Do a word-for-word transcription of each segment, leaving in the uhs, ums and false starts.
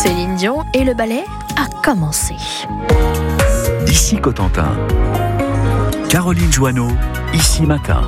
Céline Dion et le ballet a commencé. Ici Cotentin. Caroline Joanneau, ici matin.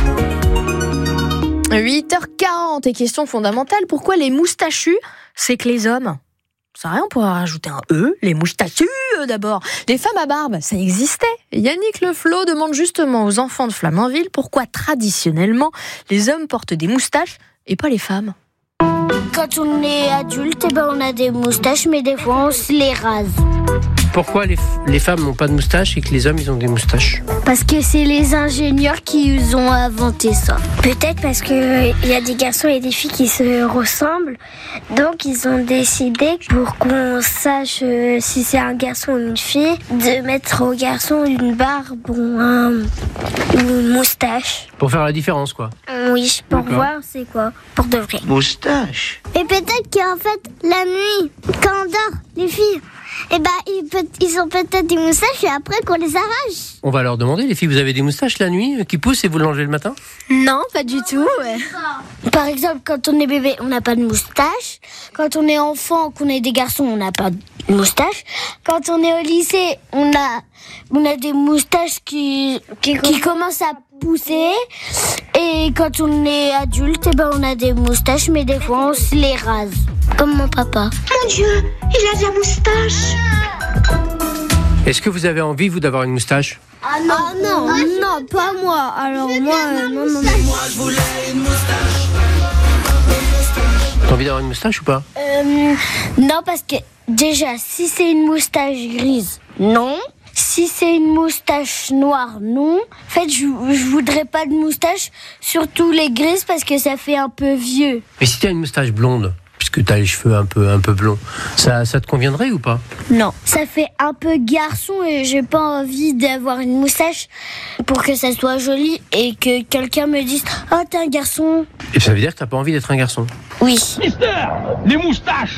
huit heures quarante et question fondamentale, pourquoi les moustachus, c'est que les hommes? Ça rien, on pourrait rajouter un E, les moustachus d'abord. Les femmes à barbe, ça existait. Yannick Le Flot demande justement aux enfants de Flamanville pourquoi traditionnellement les hommes portent des moustaches et pas les femmes. Quand on est adulte, eh ben on a des moustaches, mais des fois on se les rase. Pourquoi les, f- les femmes n'ont pas de moustaches et que les hommes ils ont des moustaches? Parce que c'est les ingénieurs qui ont inventé ça. Peut-être parce qu'il y a des garçons et des filles qui se ressemblent. Donc ils ont décidé, pour qu'on sache euh, si c'est un garçon ou une fille, de mettre au garçon une barbe ou un, une moustache. Pour faire la différence quoi. Oui, pour D'accord. voir c'est quoi, pour de vrai. Moustache. Et peut-être qu'en fait, la nuit, quand on dort, les filles, eh ben, ils, peut- ils ont peut-être des moustaches et après qu'on les arrache. On va leur demander, les filles, vous avez des moustaches la nuit euh, qui poussent et vous l'enlevez le matin? Non, pas du tout. Ouais. Par exemple, quand on est bébé, on n'a pas de moustache. Quand on est enfant, qu'on est des garçons, on n'a pas de moustache. Quand on est au lycée, on a, on a des moustaches qui, qui, qui commencent à pousser. Et quand on est adulte, eh ben, on a des moustaches, mais des fois on se les rase. Comme mon papa. Mon Dieu, il a de la moustache. Est-ce que vous avez envie, vous, d'avoir une moustache? Ah non, ah non, non, pas moi. Alors moi, euh, non, non, non. T'as envie d'avoir une moustache ou pas? Euh, non, parce que déjà, si c'est une moustache grise, non. Si c'est une moustache noire, non. En fait, je, je voudrais pas de moustache, surtout les grises, parce que ça fait un peu vieux. Mais si t'as une moustache blonde, puisque t'as les cheveux un peu, un peu blonds, ça, ça te conviendrait ou pas? Non. Ça fait un peu garçon et j'ai pas envie d'avoir une moustache pour que ça soit joli et que quelqu'un me dise « Oh, t'es un garçon ». Et ça veut dire que t'as pas envie d'être un garçon? Oui. Mister, les moustaches